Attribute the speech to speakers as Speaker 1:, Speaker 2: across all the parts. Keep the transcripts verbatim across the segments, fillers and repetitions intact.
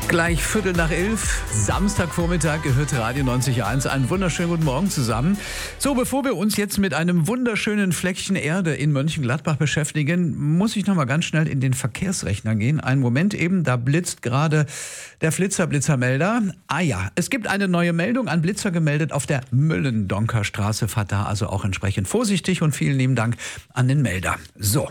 Speaker 1: Gleich Viertel nach elf, Samstagvormittag, gehört Radio neunzig Komma eins. Einen wunderschönen guten Morgen zusammen. So, bevor wir uns jetzt mit einem wunderschönen Fleckchen Erde in Mönchengladbach beschäftigen, muss ich noch mal ganz schnell in den Verkehrsrechner gehen. Einen Moment eben, da blitzt gerade der Flitzer-Blitzermelder. Ah ja, es gibt eine neue Meldung an Blitzer gemeldet auf der Müllendonker-Straße. Fahrt da also auch entsprechend vorsichtig und vielen lieben Dank an den Melder. So.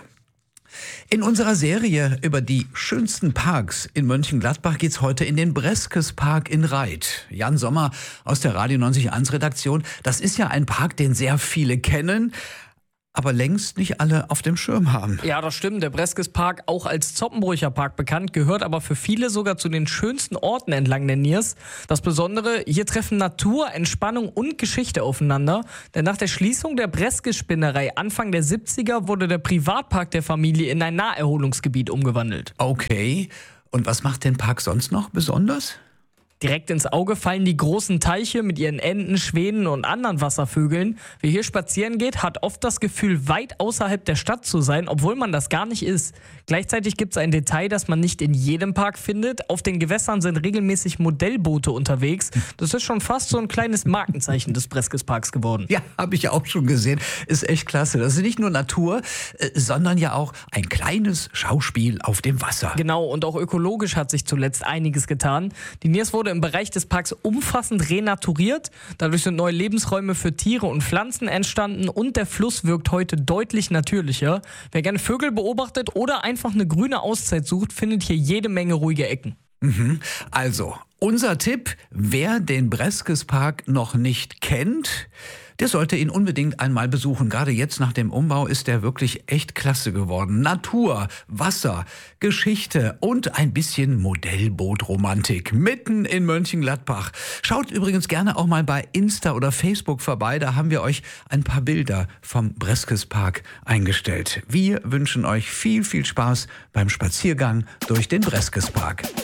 Speaker 1: In unserer Serie über die schönsten Parks in Mönchengladbach geht's heute in den Breskes-Park in Reith. Jan Sommer aus der Radio neunzig Komma eins Redaktion. Das ist ja ein Park, den sehr viele kennen, aber längst nicht alle auf dem Schirm haben.
Speaker 2: Ja, das stimmt. Der Breskes-Park, auch als Zoppenbräucher Park bekannt, gehört aber für viele sogar zu den schönsten Orten entlang der Niers. Das Besondere, hier treffen Natur, Entspannung und Geschichte aufeinander. Denn nach der Schließung der Breskes-Spinnerei Anfang der siebziger wurde der Privatpark der Familie in ein Naherholungsgebiet umgewandelt.
Speaker 1: Okay, und was macht den Park sonst noch besonders?
Speaker 2: Direkt ins Auge fallen die großen Teiche mit ihren Enten, Schwänen und anderen Wasservögeln. Wer hier spazieren geht, hat oft das Gefühl, weit außerhalb der Stadt zu sein, obwohl man das gar nicht ist. Gleichzeitig gibt es ein Detail, das man nicht in jedem Park findet. Auf den Gewässern sind regelmäßig Modellboote unterwegs. Das ist schon fast so ein kleines Markenzeichen des Breskes-Parks geworden.
Speaker 1: Ja, habe ich auch schon gesehen. Ist echt klasse. Das ist nicht nur Natur, äh, sondern ja auch ein kleines Schauspiel auf dem Wasser.
Speaker 2: Genau, und auch ökologisch hat sich zuletzt einiges getan. Die Niers wurde im Bereich des Parks umfassend renaturiert. Dadurch sind neue Lebensräume für Tiere und Pflanzen entstanden und der Fluss wirkt heute deutlich natürlicher. Wer gerne Vögel beobachtet oder einfach eine grüne Auszeit sucht, findet hier jede Menge ruhige Ecken.
Speaker 1: Mhm. Also, unser Tipp, wer den Breskes-Park noch nicht kennt, der sollte ihn unbedingt einmal besuchen. Gerade jetzt nach dem Umbau ist der wirklich echt klasse geworden. Natur, Wasser, Geschichte und ein bisschen Modellbootromantik mitten in Mönchengladbach. Schaut übrigens gerne auch mal bei Insta oder Facebook vorbei. Da haben wir euch ein paar Bilder vom Breskes-Park eingestellt. Wir wünschen euch viel, viel Spaß beim Spaziergang durch den Breskes-Park.